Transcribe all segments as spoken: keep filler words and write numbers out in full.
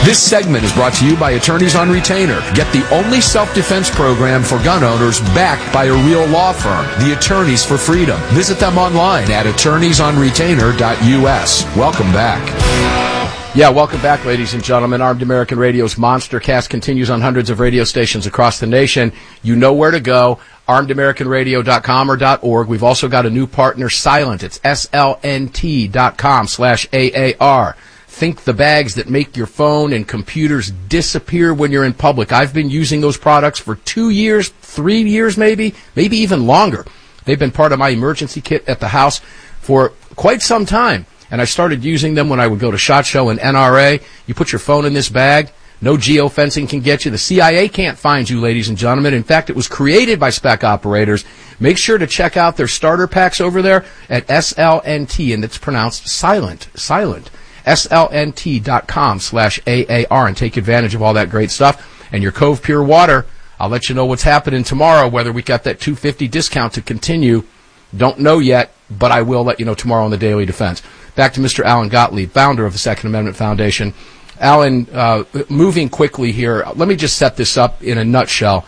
This segment is brought to you by Attorneys on Retainer. Get the only self-defense program for gun owners backed by a real law firm, the Attorneys for Freedom. Visit them online at attorneys on retainer dot U S. Welcome back. Yeah, welcome back, ladies and gentlemen. Armed American Radio's Monster Cast continues on hundreds of radio stations across the nation. You know where to go, armed american radio dot com or .org. We've also got a new partner, Silent. It's S L N T dot com slash A A R. Think the bags that make your phone and computers disappear when you're in public. I've been using those products for two years, three years maybe, maybe even longer. They've been part of my emergency kit at the house for quite some time. And I started using them when I would go to SHOT Show and N R A. You put your phone in this bag. No geofencing can get you. The C I A can't find you, ladies and gentlemen. In fact, it was created by spec operators. Make sure to check out their starter packs over there at S L N T, and it's pronounced silent, silent. S L N T dot com slash A A R, and take advantage of all that great stuff. And your Cove Pure Water, I'll let you know what's happening tomorrow, whether we got that two hundred fifty dollars discount to continue. Don't know yet, but I will let you know tomorrow on the Daily Defense. Back to Mister Alan Gottlieb, founder of the Second Amendment Foundation. Alan, uh, moving quickly here, let me just set this up in a nutshell.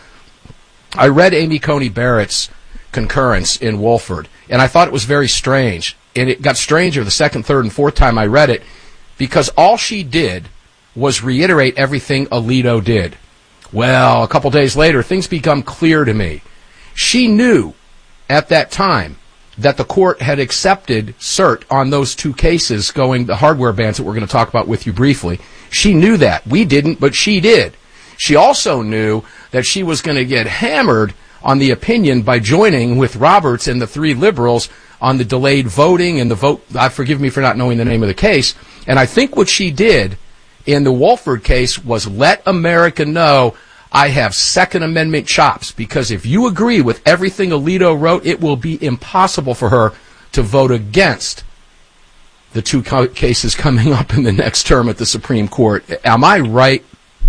I read Amy Coney Barrett's concurrence in Wolford, and I thought it was very strange. And it got stranger the second, third, and fourth time I read it, because all she did was reiterate everything Alito did. Well, a couple days later, things become clear to me. She knew at that time that the court had accepted cert on those two cases going, the hardware bans that we're going to talk about with you briefly. She knew that. We didn't, but she did. She also knew that she was going to get hammered on the opinion by joining with Roberts and the three liberals on the delayed voting and the vote. Uh, forgive me for not knowing the name of the case. And I think what she did in the Wolford case was let America know I have Second Amendment chops, because if you agree with everything Alito wrote, it will be impossible for her to vote against the two co- cases coming up in the next term at the Supreme Court. Am I right?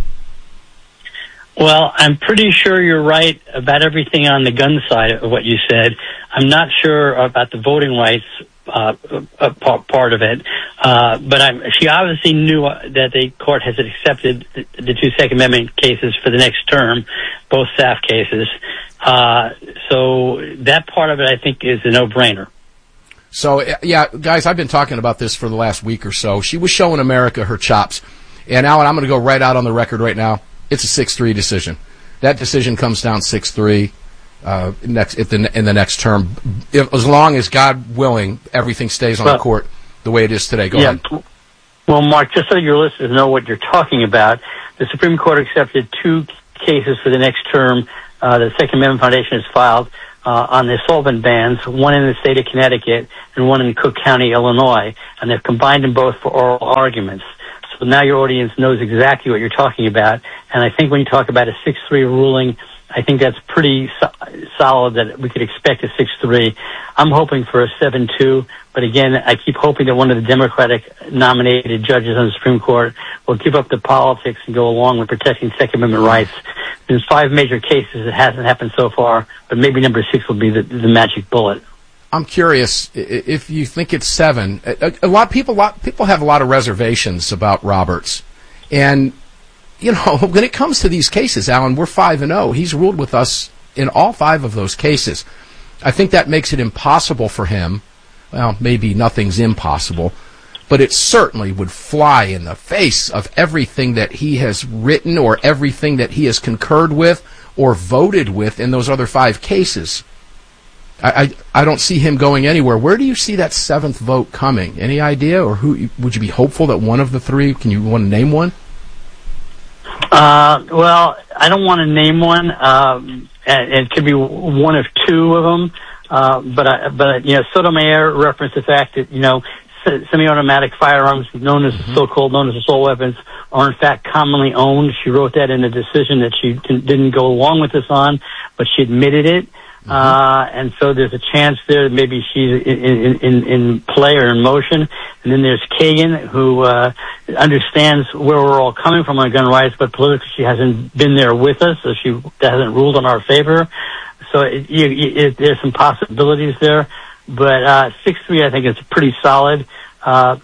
Well, I'm pretty sure you're right about everything on the gun side of what you said. I'm not sure about the voting rights uh, uh, part of it, uh, but I'm, she obviously knew that the court has accepted the, the two Second Amendment cases for the next term, both S A F cases. Uh, so that part of it, I think, is a no-brainer. So, yeah, guys, I've been talking about this for the last week or so. She was showing America her chops. And, Alan, I'm going to go right out on the record right now. It's a six three decision. That decision comes down six three uh, next if the, in the next term. If, as long as, God willing, everything stays on well, the court the way it is today. Go yeah. ahead. Well, Mark, just so your listeners know what you're talking about, the Supreme Court accepted two cases for the next term. Uh, the Second Amendment Foundation has filed uh, on the solvent bans, one in the state of Connecticut and one in Cook County, Illinois, and they've combined them both for oral arguments. So now your audience knows exactly what you're talking about. And I think when you talk about a six three ruling, I think that's pretty so- solid that we could expect a six three. I'm hoping for a seven two, but again, I keep hoping that one of the Democratic nominated judges on the Supreme Court will give up the politics and go along with protecting Second Amendment rights. There's five major cases. It hasn't happened so far, but maybe number six will be the, the magic bullet. I'm curious if you think it's seven. A, a lot of people, a lot people have a lot of reservations about Roberts, and you know when it comes to these cases, Alan, we're five and zero. He's ruled with us in all five of those cases. I think that makes it impossible for him. Well, maybe nothing's impossible, but it certainly would fly in the face of everything that he has written or everything that he has concurred with or voted with in those other five cases. I, I I don't see him going anywhere. Where do you see that seventh vote coming? Any idea? Or who would you be hopeful that one of the three? Can you want to name one? Uh, well, I don't want to name one. Um, it could be one of two of them. Uh, but I, but you know, Sotomayor referenced the fact that you know semi-automatic firearms, known as mm-hmm. so-called known as assault weapons, are in fact commonly owned. She wrote that in a decision that she didn't go along with this on, but she admitted it. Mm-hmm. Uh, and so there's a chance there that maybe she's in, in, in, in play or in motion. And then there's Kagan, who, uh, understands where we're all coming from on gun rights, but politically she hasn't been there with us, so she hasn't ruled in our favor. So it, you, it, there's some possibilities there. But, uh, six three I think is pretty solid. Uh,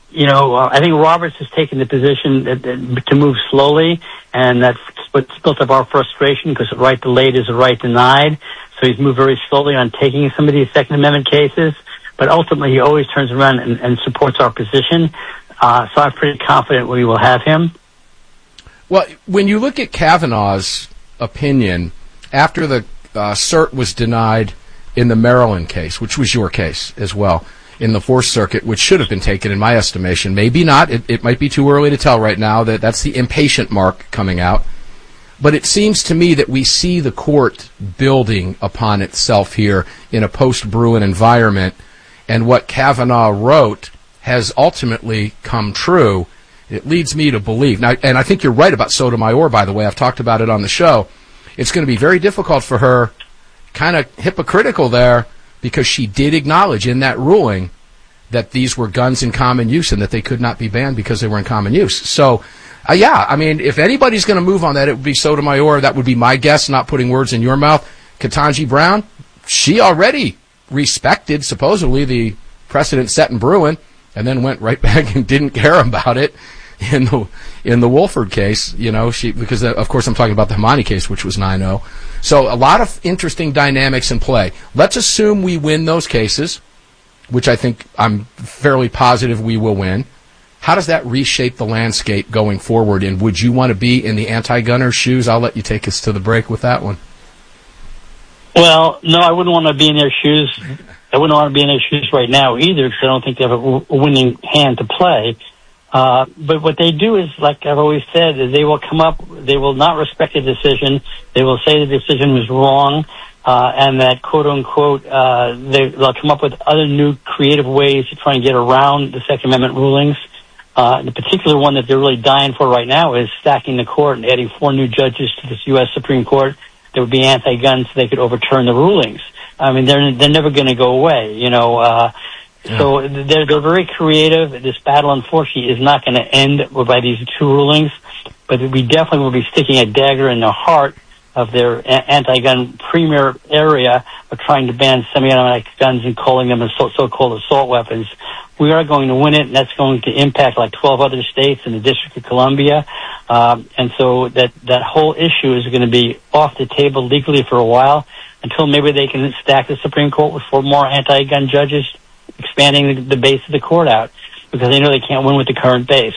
you know, uh, I think Roberts has taken the position that, that, to move slowly, and that's what's built up our frustration, because the right delayed is a right denied. So he's moved very slowly on taking some of these Second Amendment cases, but ultimately he always turns around and, and supports our position. Uh, so I'm pretty confident we will have him. Well, when you look at Kavanaugh's opinion after the uh, cert was denied in the Maryland case, which was your case as well, in the Fourth Circuit, which should have been taken in my estimation, maybe not. It, it might be too early to tell right now. That that's the impatient mark coming out. But it seems to me that we see the court building upon itself here in a post-Bruen environment, and what Kavanaugh wrote has ultimately come true. It leads me to believe, now, and I think you're right about Sotomayor, by the way. I've talked about it on the show. It's going to be very difficult for her, kind of hypocritical there, because she did acknowledge in that ruling that these were guns in common use and that they could not be banned because they were in common use. So, uh, yeah, I mean, if anybody's going to move on that, it would be Sotomayor. That would be my guess, not putting words in your mouth. Ketanji Brown, she already respected, supposedly, the precedent set in Bruen, and then went right back and didn't care about it in the in the Wolford case, you know, she because, uh, of course, I'm talking about the Hamani case, which was nine oh. So a lot of interesting dynamics in play. Let's assume we win those cases, which I think I'm fairly positive we will win. How does that reshape the landscape going forward? And would you want to be in the anti-gunner shoes? I'll let you take us to the break with that one. Well, no, I wouldn't want to be in their shoes. I wouldn't want to be in their shoes right now either, because I don't think they have a, a winning hand to play. Uh, but what they do is, like I've always said, is they will come up, they will not respect the decision, they will say the decision was wrong, uh, and that, quote-unquote, uh, they, they'll come up with other new creative ways to try and get around the Second Amendment rulings. Uh, the particular one that they're really dying for right now is stacking the court and adding four new judges to this U S Supreme Court that would be anti-gun so they could overturn the rulings. I mean, they're they're never going to go away, you know. Uh, yeah. So they're they're very creative. This battle, unfortunately, is not going to end by these two rulings, but we definitely will be sticking a dagger in the heart of their anti-gun premier area of trying to ban semi-automatic guns and calling them so- so-called assault weapons. We are going to win it, and that's going to impact like twelve other states and the District of Columbia. Um, and so that, that whole issue is going to be off the table legally for a while, until maybe they can stack the Supreme Court with four more anti-gun judges, expanding the, the base of the court out, because they know they can't win with the current base.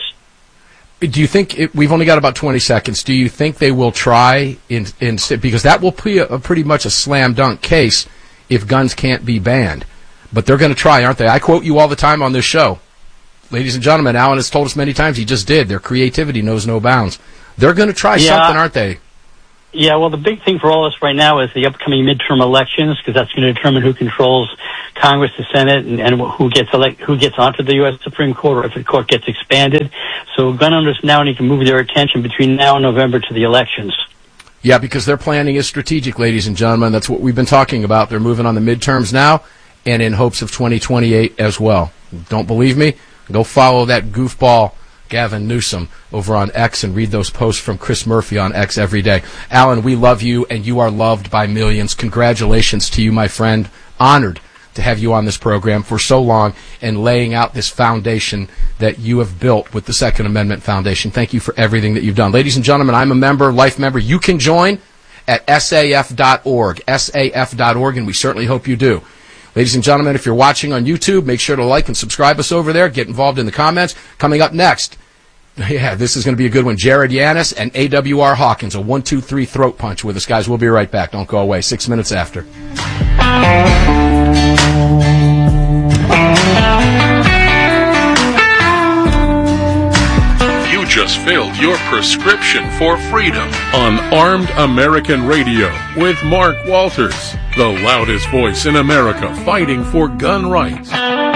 Do you think, it, we've only got about twenty seconds, do you think they will try, in, in because that will be a, a pretty much a slam dunk case if guns can't be banned? But they're going to try, aren't they? I quote you all the time on this show. Ladies and gentlemen, Alan has told us many times, he just did. Their creativity knows no bounds. They're going to try yeah. something, aren't they? Yeah, well, the big thing for all this right now is the upcoming midterm elections, because that's going to determine who controls Congress, the Senate, and, and who gets elect, who gets onto the U S Supreme Court, or if the court gets expanded. So gun owners now need to move their attention between now and November to the elections. Yeah, because their planning is strategic, ladies and gentlemen. That's what we've been talking about. They're moving on the midterms now, and in hopes of twenty twenty-eight as well. Don't believe me? Go follow that goofball Gavin Newsom over on X and read those posts from Chris Murphy on X every day. Alan, we love you, and you are loved by millions. Congratulations to you, my friend. Honored to have you on this program for so long and laying out this foundation that you have built with the Second Amendment Foundation. Thank you for everything that you've done. Ladies and gentlemen, I'm a member, life member. You can join at S A F dot org, S A F dot org, and we certainly hope you do. Ladies and gentlemen, if you're watching on YouTube, make sure to like and subscribe us over there. Get involved in the comments. Coming up next, yeah, this is going to be a good one. Jared Yanis and A W R Hawkins, a one two three throat punch with us, guys. We'll be right back. Don't go away. Six minutes after. You just filled your prescription for freedom on Armed American Radio with Mark Walters, the loudest voice in America fighting for gun rights.